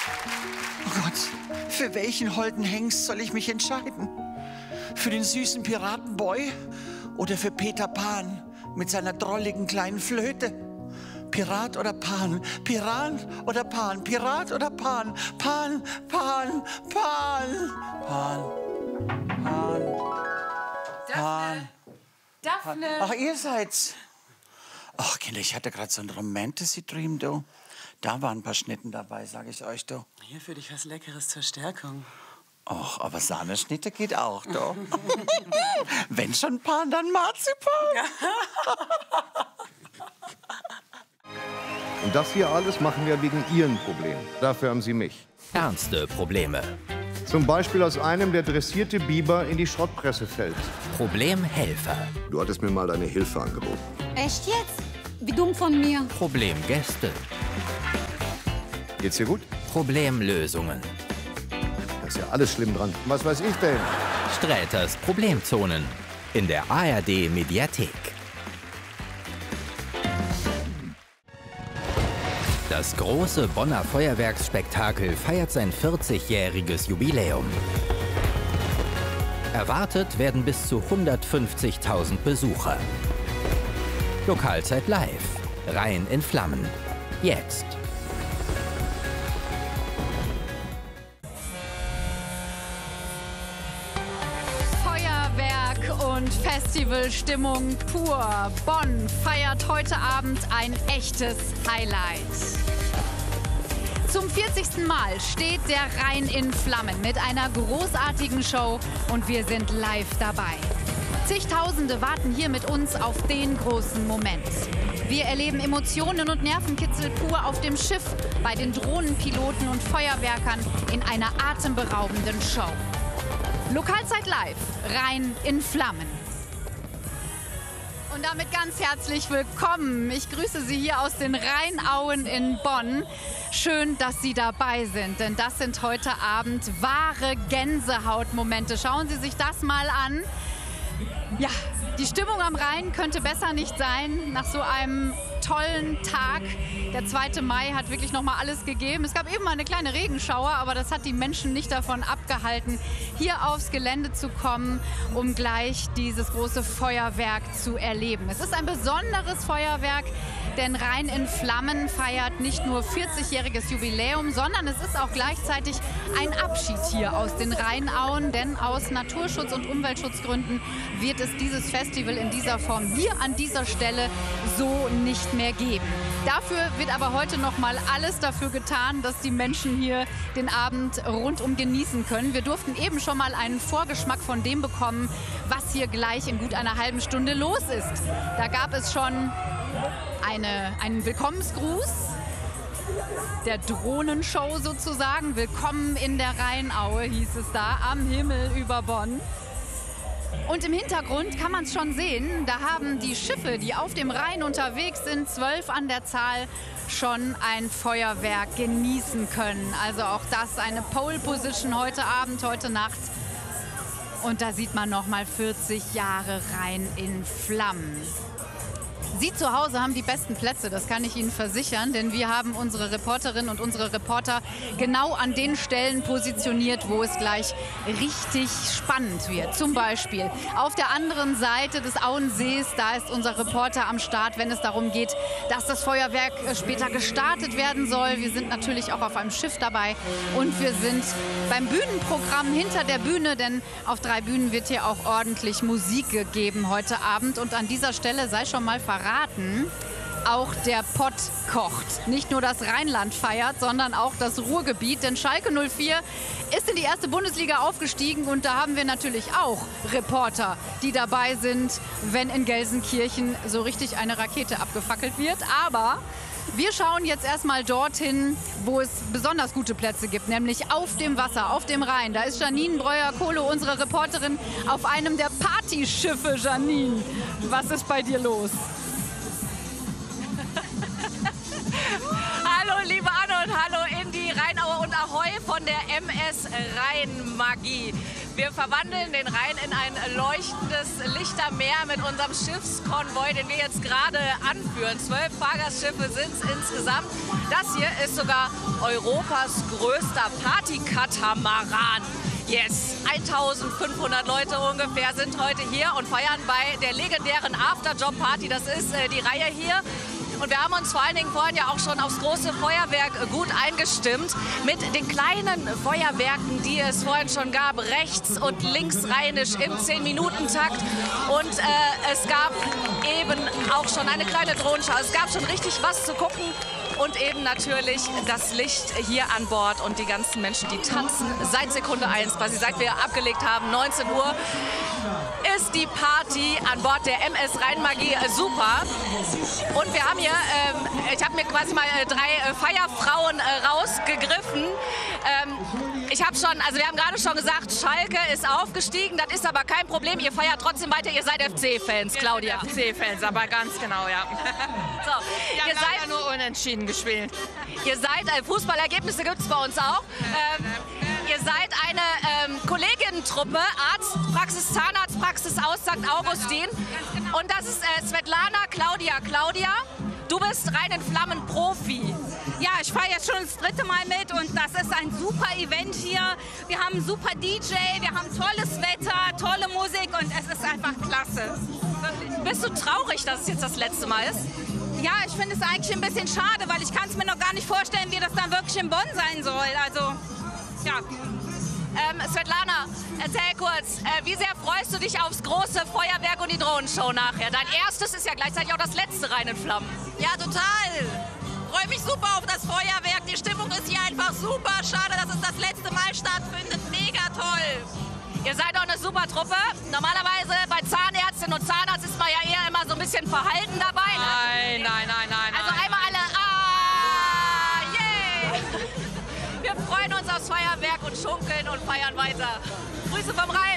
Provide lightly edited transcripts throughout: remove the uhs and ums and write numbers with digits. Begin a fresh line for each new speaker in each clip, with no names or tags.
Oh Gott, für welchen holden Hengst soll ich mich entscheiden? Für den süßen Piratenboy oder für Peter Pan mit seiner drolligen kleinen Flöte? Pirat oder Pan? Pirat oder Pan? Pirat oder Pan? Pan, Pan, Pan. Pan, Pan, Pan.
Daphne!
Ach, ihr seid's. Ach, Kinder, ich hatte gerade so einen Romantasy-Dream, du. Da waren ein paar Schnitten dabei, sage ich euch, du.
Hier für dich was Leckeres zur Stärkung.
Och, aber Sahneschnitte geht auch, du. Wenn schon Pan, dann Marzipan.
Und das hier alles machen wir wegen Ihren Problemen. Dafür haben Sie mich.
Ernste Probleme.
Zum Beispiel, als einem der dressierte Biber in die Schrottpresse fällt.
Problemhelfer.
Du hattest mir mal deine Hilfe angeboten.
Echt jetzt? Wie dumm von mir.
Problemgäste.
Geht's dir gut?
Problemlösungen.
Da ist ja alles schlimm dran. Was weiß ich denn?
Sträters Problemzonen. In der ARD Mediathek. Das große Bonner Feuerwerksspektakel feiert sein 40-jähriges Jubiläum. Erwartet werden bis zu 150.000 Besucher. Lokalzeit live. Rhein in Flammen. Jetzt.
Feuerwerk und Festivalstimmung pur. Bonn feiert heute Abend ein echtes Highlight. Zum 40. Mal steht der Rhein in Flammen mit einer großartigen Show und wir sind live dabei. Zigtausende warten hier mit uns auf den großen Moment. Wir erleben Emotionen und Nervenkitzel pur auf dem Schiff, bei den Drohnenpiloten und Feuerwerkern in einer atemberaubenden Show. Lokalzeit live, Rhein in Flammen. Und damit ganz herzlich willkommen. Ich grüße Sie hier aus den Rheinauen in Bonn. Schön, dass Sie dabei sind, denn das sind heute Abend wahre Gänsehautmomente. Schauen Sie sich das mal an. Ja, die Stimmung am Rhein könnte besser nicht sein nach so einem tollen Tag. Der 2. Mai hat wirklich noch mal alles gegeben. Es gab eben mal eine kleine Regenschauer, aber das hat die Menschen nicht davon abgehalten, hier aufs Gelände zu kommen, um gleich dieses große Feuerwerk zu erleben. Es ist ein besonderes Feuerwerk, denn Rhein in Flammen feiert nicht nur 40-jähriges Jubiläum, sondern es ist auch gleichzeitig ein Abschied hier aus den Rheinauen, denn aus Naturschutz- und Umweltschutzgründen wird es dieses Festival in dieser Form hier an dieser Stelle so nicht mehr geben. Dafür wird aber heute noch mal alles dafür getan, dass die Menschen hier den Abend rundum genießen können. Wir durften eben schon mal einen Vorgeschmack von dem bekommen, was hier gleich in gut einer halben Stunde los ist. Da gab es schon einen Willkommensgruß der Drohnenshow sozusagen. Willkommen in der Rheinaue, hieß es da, am Himmel über Bonn. Und im Hintergrund kann man es schon sehen, da haben die Schiffe, die auf dem Rhein unterwegs sind, 12 an der Zahl, schon ein Feuerwerk genießen können. Also auch das eine Pole Position heute Abend, heute Nacht. Und da sieht man noch mal 40 Jahre Rhein in Flammen. Sie zu Hause haben die besten Plätze, das kann ich Ihnen versichern, denn wir haben unsere Reporterinnen und unsere Reporter genau an den Stellen positioniert, wo es gleich richtig spannend wird. Zum Beispiel auf der anderen Seite des Auensees, da ist unser Reporter am Start, wenn es darum geht, dass das Feuerwerk später gestartet werden soll. Wir sind natürlich auch auf einem Schiff dabei und wir sind beim Bühnenprogramm hinter der Bühne, denn auf 3 Bühnen wird hier auch ordentlich Musik gegeben heute Abend. Und an dieser Stelle sei schon mal verraten, auch der Pott kocht. Nicht nur das Rheinland feiert, sondern auch das Ruhrgebiet. Denn Schalke 04 ist in die erste Bundesliga aufgestiegen und da haben wir natürlich auch Reporter, die dabei sind, wenn in Gelsenkirchen so richtig eine Rakete abgefackelt wird. Aber wir schauen jetzt erstmal dorthin, wo es besonders gute Plätze gibt, nämlich auf dem Wasser, auf dem Rhein. Da ist Janine Breuer-Kohlo, unsere Reporterin, auf einem der Partyschiffe. Janine, was ist bei dir los?
Hallo liebe Anne und hallo in die Rheinaue und Ahoi von der MS MS-Rhein-Magie. Wir verwandeln den Rhein in ein leuchtendes Lichtermeer mit unserem Schiffskonvoi, den wir jetzt gerade anführen. 12 Fahrgastschiffe sind es insgesamt. Das hier ist sogar Europas größter Partykatamaran. Yes, 1500 Leute ungefähr sind heute hier und feiern bei der legendären Afterjob-Party. Das ist die Reihe hier. Und wir haben uns vor allen Dingen vorhin ja auch schon aufs große Feuerwerk gut eingestimmt. Mit den kleinen Feuerwerken, die es vorhin schon gab, rechts und linksrheinisch im 10-Minuten-Takt. Und es gab eben auch schon eine kleine Drohnenschau. Es gab schon richtig was zu gucken. Und eben natürlich das Licht hier an Bord und die ganzen Menschen, die tanzen seit Sekunde 1, quasi seit wir abgelegt haben, 19 Uhr, ist die Party an Bord der MS Rhein-Magie super. Und wir haben hier, ich habe mir quasi mal 3 Feierfrauen rausgegriffen. Ich habe schon, also wir haben gerade schon gesagt, Schalke ist aufgestiegen, das ist aber kein Problem. Ihr feiert trotzdem weiter, ihr seid FC-Fans, Claudia.
FC-Fans, aber ganz genau, ja.
So,
ihr seid ja nur unentschieden gespielt.
Ihr seid, Fußballergebnisse gibt es bei uns auch. Ihr seid eine Kolleginnentruppe, Arztpraxis, Zahnarztpraxis aus St. Augustin. Und das ist Svetlana, Claudia. Du bist rein in Flammen Profi.
Ja, ich fahre jetzt schon das 3. Mal mit und das ist ein super Event hier. Wir haben einen super DJ, wir haben tolles Wetter, tolle Musik und es ist einfach klasse.
Wirklich. Bist du traurig, dass es jetzt das letzte Mal ist?
Ja, ich finde es eigentlich ein bisschen schade, weil ich kann es mir noch gar nicht vorstellen, wie das dann wirklich in Bonn sein soll. Also, ja.
Svetlana, erzähl kurz, wie sehr freust du dich aufs große Feuerwerk und die Drohnenshow nachher? Dein erstes ist ja gleichzeitig auch das letzte rein in Flammen.
Ja, total. Freue mich super auf das Feuerwerk. Die Stimmung ist hier einfach super. Schade, dass es das letzte Mal stattfindet. Mega toll.
Ihr seid doch eine super Truppe. Normalerweise bei Zahnärztinnen und Zahnarzt ist man ja eher immer so ein bisschen verhalten dabei. Ne?
Nein.
Also einmal alle, yay! Wir freuen uns aufs Feuerwerk und schunkeln und feiern weiter. Grüße vom Rhein.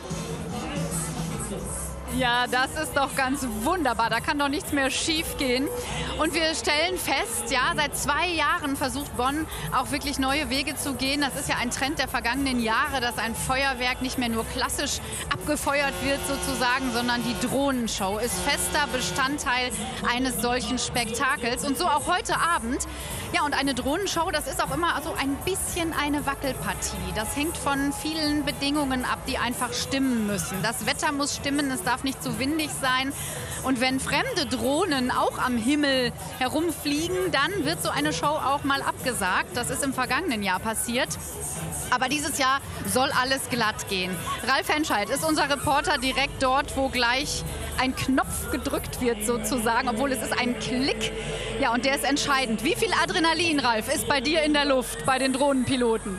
Ja, das ist doch ganz wunderbar. Da kann doch nichts mehr schief gehen. Und wir stellen fest, ja, seit 2 Jahren versucht Bonn auch wirklich neue Wege zu gehen. Das ist ja ein Trend der vergangenen Jahre, dass ein Feuerwerk nicht mehr nur klassisch abgefeuert wird sozusagen, sondern die Drohnenshow ist fester Bestandteil eines solchen Spektakels. Und so auch heute Abend. Ja, und eine Drohnenshow, das ist auch immer so ein bisschen eine Wackelpartie. Das hängt von vielen Bedingungen ab, die einfach stimmen müssen. Das Wetter muss stimmen, es darf nicht zu windig sein. Und wenn fremde Drohnen auch am Himmel herumfliegen, dann wird so eine Show auch mal abgesagt. Das ist im vergangenen Jahr passiert. Aber dieses Jahr soll alles glatt gehen. Ralf Henscheid ist unser Reporter direkt dort, wo gleich ein Knopf gedrückt wird sozusagen, obwohl es ist ein Klick. Ja, und der ist entscheidend. Wie viel Adrenalin, Ralf, ist bei dir in der Luft, bei den Drohnenpiloten?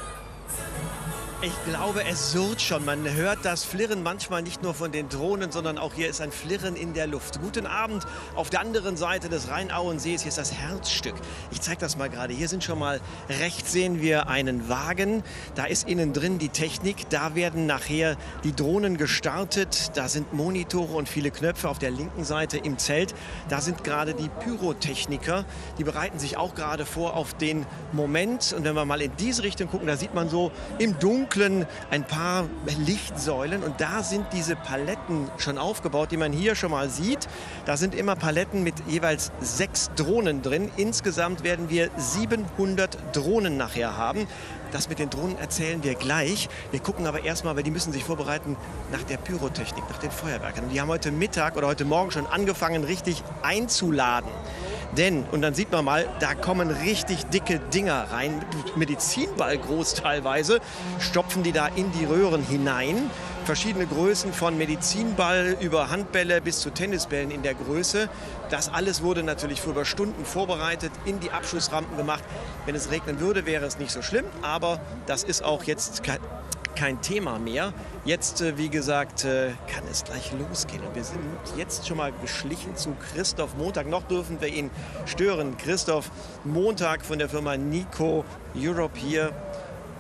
Ich glaube, es surrt schon. Man hört das Flirren manchmal nicht nur von den Drohnen, sondern auch hier ist ein Flirren in der Luft. Guten Abend. Auf der anderen Seite des Rheinauensees, hier ist das Herzstück. Ich zeige das mal gerade. Hier sind schon mal rechts sehen wir einen Wagen. Da ist innen drin die Technik. Da werden nachher die Drohnen gestartet. Da sind Monitore und viele Knöpfe auf der linken Seite im Zelt. Da sind gerade die Pyrotechniker. Die bereiten sich auch gerade vor auf den Moment. Und wenn wir mal in diese Richtung gucken, da sieht man so im Dunkeln ein paar Lichtsäulen und da sind diese Paletten schon aufgebaut, die man hier schon mal sieht. Da sind immer Paletten mit jeweils 6 Drohnen drin. Insgesamt werden wir 700 Drohnen nachher haben. Das mit den Drohnen erzählen wir gleich. Wir gucken aber erstmal, weil die müssen sich vorbereiten nach der Pyrotechnik, nach den Feuerwerken. Und die haben heute Mittag oder heute Morgen schon angefangen, richtig einzuladen. Denn, und dann sieht man mal, da kommen richtig dicke Dinger rein, Medizinball groß teilweise, stopfen die da in die Röhren hinein. Verschiedene Größen von Medizinball über Handbälle bis zu Tennisbällen in der Größe. Das alles wurde natürlich für über Stunden vorbereitet, in die Abschussrampen gemacht. Wenn es regnen würde, wäre es nicht so schlimm, aber das ist auch jetzt kein Thema mehr. Jetzt, wie gesagt, kann es gleich losgehen. Und wir sind jetzt schon mal geschlichen zu Christoph Montag. Noch dürfen wir ihn stören. Christoph Montag von der Firma Nico Europe hier.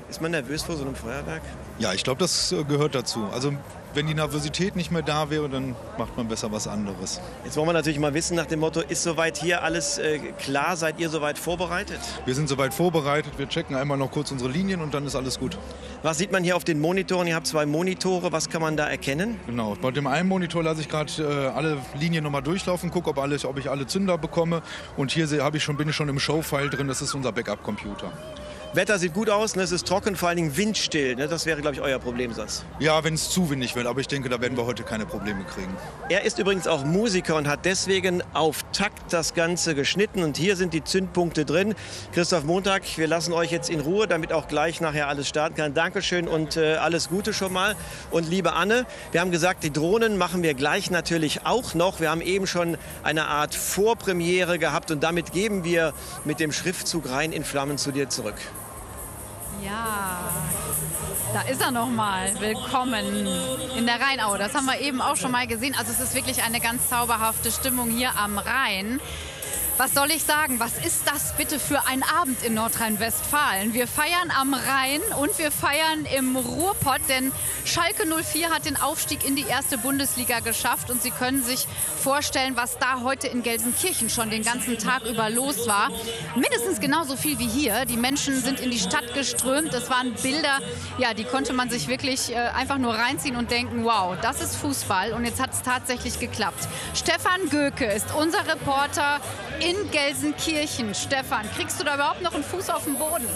Ist man nervös vor so einem Feuerwerk?
Ja, ich glaube, das gehört dazu. Also wenn die Nervosität nicht mehr da wäre, dann macht man besser was anderes.
Jetzt wollen wir natürlich mal wissen nach dem Motto, ist soweit hier alles klar? Seid ihr soweit vorbereitet?
Wir sind soweit vorbereitet. Wir checken einmal noch kurz unsere Linien und dann ist alles gut.
Was sieht man hier auf den Monitoren? Ihr habt 2 Monitore. Was kann man da erkennen?
Genau, bei dem einen Monitor lasse ich gerade alle Linien nochmal durchlaufen, gucke, ob ich alle Zünder bekomme. Und hier bin ich schon im Show-File drin. Das ist unser Backup-Computer.
Wetter sieht gut aus, ne? Es ist trocken, vor allen Dingen windstill. Ne? Das wäre, glaube ich, euer Problemsatz.
Ja, wenn es zu windig wird, aber ich denke, da werden wir heute keine Probleme kriegen.
Er ist übrigens auch Musiker und hat deswegen auf Takt das Ganze geschnitten. Und hier sind die Zündpunkte drin. Christoph Montag, wir lassen euch jetzt in Ruhe, damit auch gleich nachher alles starten kann. Dankeschön und alles Gute schon mal. Und liebe Anne, wir haben gesagt, die Drohnen machen wir gleich natürlich auch noch. Wir haben eben schon eine Art Vorpremiere gehabt und damit geben wir mit dem Schriftzug Rhein in Flammen zu dir zurück.
Ja, da ist er noch mal. Willkommen in der Rheinaue. Das haben wir eben auch schon mal gesehen. Also es ist wirklich eine ganz zauberhafte Stimmung hier am Rhein. Was soll ich sagen? Was ist das bitte für ein Abend in Nordrhein-Westfalen? Wir feiern am Rhein und wir feiern im Ruhrpott, denn Schalke 04 hat den Aufstieg in die erste Bundesliga geschafft und Sie können sich vorstellen, was da heute in Gelsenkirchen schon den ganzen Tag über los war. Mindestens genauso viel wie hier. Die Menschen sind in die Stadt geströmt. Es waren Bilder, ja, die konnte man sich wirklich einfach nur reinziehen und denken, wow, das ist Fußball und jetzt hat es tatsächlich geklappt. Stefan Göke ist unser Reporter in Gelsenkirchen. Stefan, kriegst du da überhaupt noch einen Fuß auf den Boden?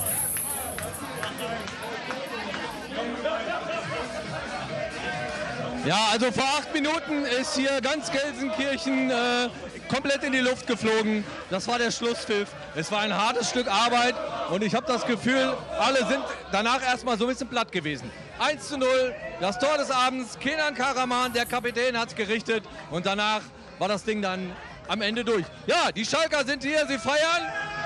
Ja, also vor 8 Minuten ist hier ganz Gelsenkirchen komplett in die Luft geflogen. Das war der Schlusspfiff. Es war ein hartes Stück Arbeit und ich habe das Gefühl, alle sind danach erstmal so ein bisschen platt gewesen. 1:0, das Tor des Abends, Kenan Karaman, der Kapitän, hat es gerichtet und danach war das Ding dann am Ende durch. Ja, die Schalker sind hier, sie feiern.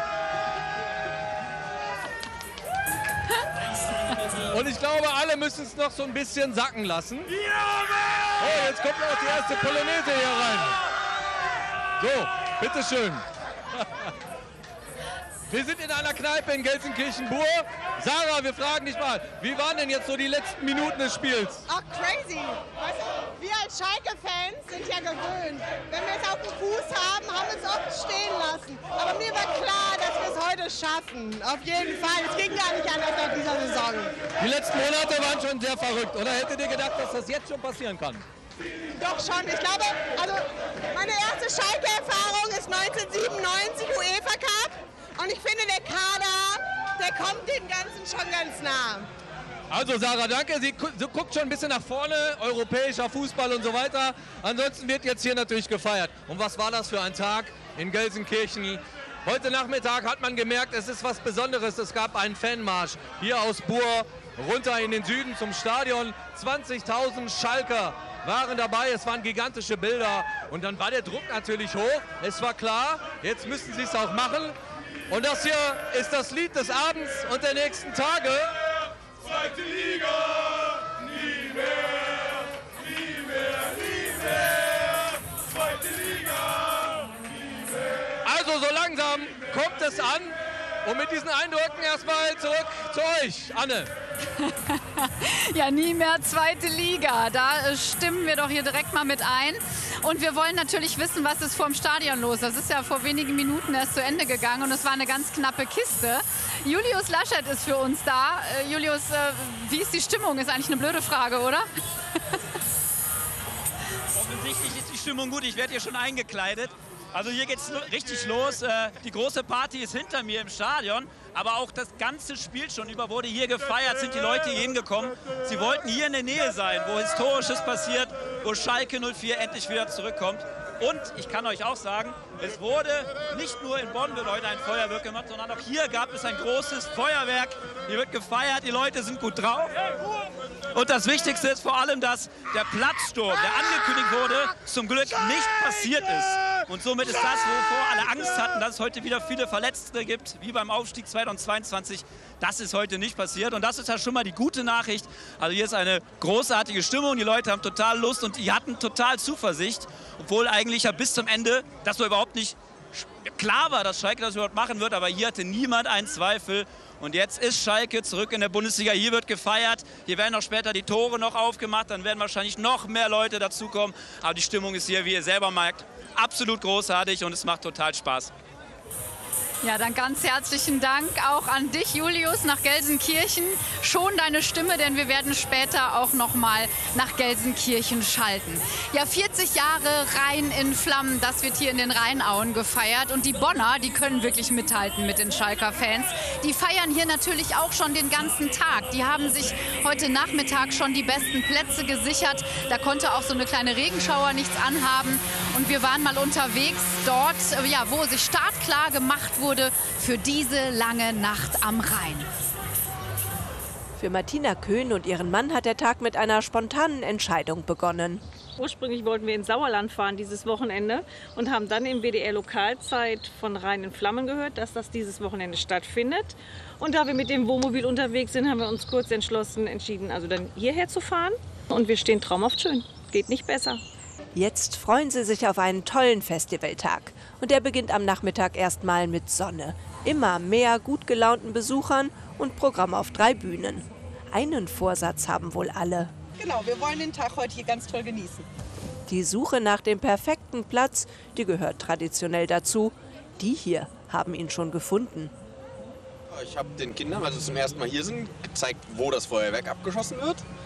Und ich glaube, alle müssen es noch so ein bisschen sacken lassen. Oh, jetzt kommt noch die erste Polonaise hier rein. So, bitteschön. Wir sind in einer Kneipe in Gelsenkirchen-Bur. Sarah, wir fragen dich mal, wie waren denn jetzt so die letzten Minuten des Spiels?
Ach, crazy. Weißt du, wir als Schalke-Fans sind ja gewöhnt. Wenn wir es auf dem Fuß haben, haben wir es oft stehen lassen. Aber mir war klar, dass wir es heute schaffen. Auf jeden Fall. Es ging gar nicht anders nach dieser Saison.
Die letzten Monate waren schon sehr verrückt. Oder hättet ihr gedacht, dass das jetzt schon passieren kann?
Doch schon. Ich glaube, also meine erste Schalke-Erfahrung ist 1997 UEFA Cup. Und ich finde, der Kader, der kommt dem Ganzen schon ganz nah.
Also Sarah, danke. Sie guckt schon ein bisschen nach vorne, europäischer Fußball und so weiter. Ansonsten wird jetzt hier natürlich gefeiert. Und was war das für ein Tag in Gelsenkirchen? Heute Nachmittag hat man gemerkt, es ist was Besonderes. Es gab einen Fanmarsch hier aus Bur runter in den Süden zum Stadion. 20.000 Schalker waren dabei, es waren gigantische Bilder. Und dann war der Druck natürlich hoch. Es war klar, jetzt müssen sie es auch machen. Und das hier ist das Lied des Abends und der nächsten Tage. Zweite Liga, nie mehr, nie mehr, nie mehr. Zweite Liga, nie mehr. Also so langsam kommt es an. Und mit diesen Eindrücken erstmal zurück zu euch, Anne.
Ja, nie mehr zweite Liga. Da stimmen wir doch hier direkt mal mit ein. Und wir wollen natürlich wissen, was ist vorm Stadion los. Das ist ja vor wenigen Minuten erst zu Ende gegangen und es war eine ganz knappe Kiste. Julius Laschet ist für uns da. Julius, wie ist die Stimmung? Ist eigentlich eine blöde Frage, oder?
Offensichtlich ist die Stimmung gut. Ich werde hier schon eingekleidet. Also hier geht's richtig los. Die große Party ist hinter mir im Stadion. Aber auch das ganze Spiel schon über wurde hier gefeiert, sind die Leute hier hingekommen. Sie wollten hier in der Nähe sein, wo Historisches passiert, wo Schalke 04 endlich wieder zurückkommt. Und ich kann euch auch sagen, es wurde nicht nur in Bonn wird heute ein Feuerwerk gemacht, sondern auch hier gab es ein großes Feuerwerk. Hier wird gefeiert, die Leute sind gut drauf. Und das Wichtigste ist vor allem, dass der Platzsturm, der angekündigt wurde, zum Glück nicht passiert ist. Und somit ist das, wovor alle Angst hatten, dass es heute wieder viele Verletzte gibt, wie beim Aufstieg 2022. Das ist heute nicht passiert. Und das ist ja schon mal die gute Nachricht. Also hier ist eine großartige Stimmung. Die Leute haben total Lust und die hatten total Zuversicht. Obwohl eigentlich ja bis zum Ende das so überhaupt nicht klar war, dass Schalke das überhaupt machen wird. Aber hier hatte niemand einen Zweifel. Und jetzt ist Schalke zurück in der Bundesliga. Hier wird gefeiert. Hier werden auch später die Tore noch aufgemacht. Dann werden wahrscheinlich noch mehr Leute dazukommen. Aber die Stimmung ist hier, wie ihr selber merkt, absolut großartig und es macht total Spaß.
Ja, dann ganz herzlichen Dank auch an dich, Julius, nach Gelsenkirchen. Schon deine Stimme, denn wir werden später auch noch mal nach Gelsenkirchen schalten. Ja, 40 Jahre Rhein in Flammen, das wird hier in den Rheinauen gefeiert. Und die Bonner, die können wirklich mithalten mit den Schalker Fans. Die feiern hier natürlich auch schon den ganzen Tag. Die haben sich heute Nachmittag schon die besten Plätze gesichert. Da konnte auch so eine kleine Regenschauer nichts anhaben. Und wir waren mal unterwegs dort, ja, wo sich startklar gemacht wurde für diese lange Nacht am Rhein.
Für Martina Köhn und ihren Mann hat der Tag mit einer spontanen Entscheidung begonnen.
Ursprünglich wollten wir ins Sauerland fahren dieses Wochenende und haben dann im WDR Lokalzeit von Rhein in Flammen gehört, dass das dieses Wochenende stattfindet. Und da wir mit dem Wohnmobil unterwegs sind, haben wir uns kurz entschieden, also dann hierher zu fahren. Und wir stehen traumhaft schön. Geht nicht besser.
Jetzt freuen sie sich auf einen tollen Festivaltag. Und der beginnt am Nachmittag erstmal mit Sonne. Immer mehr gut gelaunten Besuchern und Programm auf 3 Bühnen. Einen Vorsatz haben wohl alle.
Genau, wir wollen den Tag heute hier ganz toll genießen.
Die Suche nach dem perfekten Platz, die gehört traditionell dazu. Die hier haben ihn schon gefunden.
Ich habe den Kindern, weil sie zum ersten Mal hier sind, gezeigt, wo das Feuerwerk abgeschossen wird.